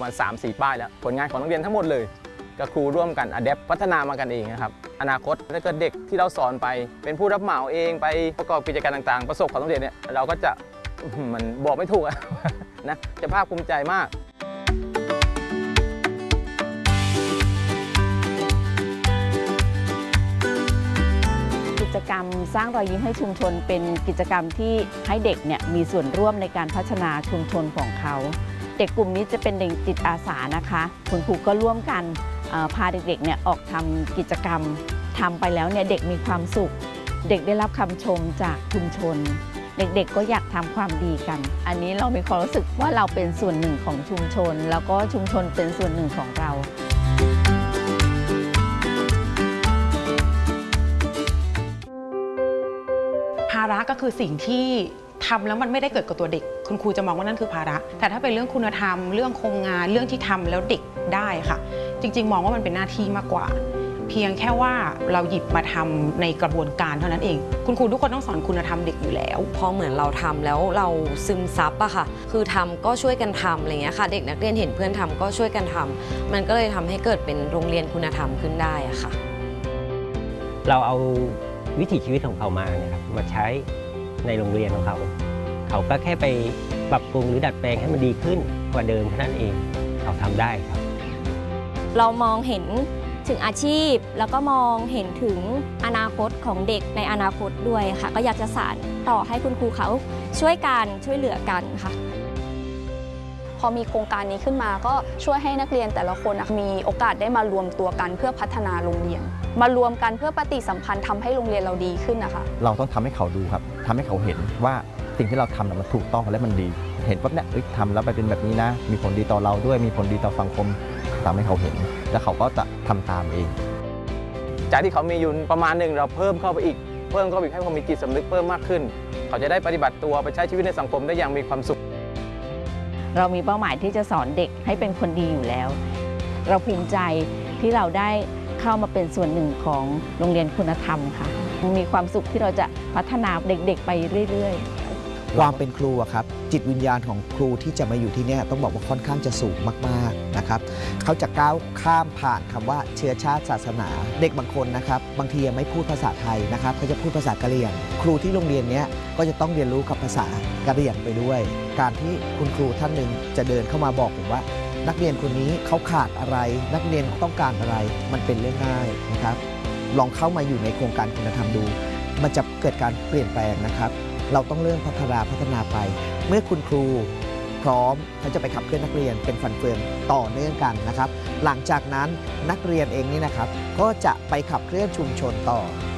มาณ 3-4 ป้ายแล้วผลงานของนักเรียนทั้งหมดเลยกับครูร่วมกันอะแดปพัฒนามากันเองนะครับอนาคตถ้าเกิดเด็กที่เราสอนไปเป็นผู้รับเหมาเองไปประกอบกิจการต่างๆประสบความสำเร็จเนี่ยเราก็จะมันบอกไม่ถูกนะจะภาคภูมิใจมากกิจกรรมสร้างรอยยิ้มให้ชุมชนเป็นกิจกรรมที่ให้เด็กเนี่ยมีส่วนร่วมในการพัฒนาชุมชนของเขาเด็กกลุ่มนี้จะเป็นเด็กจิตอาสานะคะคุณครูก็ร่วมกันพาเด็กๆเนี่ยออกทำกิจกรรมทำไปแล้วเนี่ยเด็กมีความสุขเด็กได้รับคำชมจากชุมชนเด็กๆก็อยากทำความดีกันอันนี้เรามีความรู้สึกว่าเราเป็นส่วนหนึ่งของชุมชนแล้วก็ชุมชนเป็นส่วนหนึ่งของเราภาระก็คือสิ่งที่ทำแล้วมันไม่ได้เกิดกับตัวเด็กคุณครูจะมองว่านั่นคือภาระแต่ถ้าเป็นเรื่องคุณธรรมเรื่องโครงงานเรื่องที่ทำแล้วเด็กได้ค่ะจริงๆมองว่ามันเป็นหน้าที่มากกว่าเพียงแค่ว่าเราหยิบมาทำในกระบวนการเท่านั้นเองคุณครูทุกคนต้องสอนคุณธรรมเด็กอยู่แล้วพอเหมือนเราทำแล้วเราซึมซับอะค่ะคือทำก็ช่วยกันทำอะไรเงี้ยค่ะเด็กนักเรียนเห็นเพื่อนทำก็ช่วยกันทำมันก็เลยทำให้เกิดเป็นโรงเรียนคุณธรรมขึ้นได้อะค่ะเราเอาวิถีชีวิตของเขามาเนี่ยครับมาใช้ในโรงเรียนของเขาก็แค่ไปปรับปรุงหรือดัดแปลงให้มันดีขึ้นกว่าเดิมเท่านั้นเองเขาทำได้ครับเรามองเห็นถึงอาชีพแล้วก็มองเห็นถึงอนาคตของเด็กในอนาคตด้วยค่ะก็อยากจะสานต่อให้คุณครูเขาช่วยกันช่วยเหลือกันค่ะพอมีโครงการนี้ขึ้นมาก็ช่วยให้นักเรียนแต่ละคนมีโอกาสได้มารวมตัวกันเพื่อพัฒนาโรงเรียนมารวมกันเพื่อปฏิสัมพันธ์ทำให้โรงเรียนเราดีขึ้นนะคะเราต้องทำให้เขาดูครับทำให้เขาเห็นว่าสิ่งที่เราทำมันถูกต้องและมันดีเห็นปั๊บเนี่ยทำแล้วไปเป็นแบบนี้นะมีผลดีต่อเราด้วยมีผลดีต่อสังคมทำให้เขาเห็นแล้วเขาก็จะทำตามเองจากที่เขามีอยู่ประมาณหนึ่งเราเพิ่มเข้าไปอีกให้เขามีจิตสำนึกเพิ่มมากขึ้นเขาจะได้ปฏิบัติตัวไปใช้ชีวิตในสังคมได้อย่างมีความสุขเรามีเป้าหมายที่จะสอนเด็กให้เป็นคนดีอยู่แล้วเราภูมิใจที่เราได้เข้ามาเป็นส่วนหนึ่งของโรงเรียนคุณธรรมค่ะมีความสุขที่เราจะพัฒนาเด็กๆไปเรื่อยๆความเป็นครูครับจิตวิญญาณของครูที่จะมาอยู่ที่นี่ต้องบอกว่าค่อนข้างจะสูงมากๆนะครับเขาจะก้าวข้ามผ่านคำว่าเชื้อชาติศาสนาเด็กบางคนนะครับบางทียังไม่พูดภาษาไทยนะครับเขาจะพูดภาษากะเหรี่ยงครูที่โรงเรียนนี้ก็จะต้องเรียนรู้กับภาษากะเหรี่ยงไปด้วยการที่คุณครูท่านหนึ่งจะเดินเข้ามาบอกผมว่านักเรียนคนนี้เขาขาดอะไรนักเรียนต้องการอะไรมันเป็นเรื่องง่ายนะครับลองเข้ามาอยู่ในโครงการคุณธรรมดูมันจะเกิดการเปลี่ยนแปลงนะครับเราต้องเริ่มพัฒนาไปเมื่อคุณครูพร้อมเขาจะไปขับเคลื่อนนักเรียนเป็นฟันเฟืองต่อเนื่องกันนะครับหลังจากนั้นนักเรียนเองนี่นะครับก็จะไปขับเคลื่อนชุมชนต่อ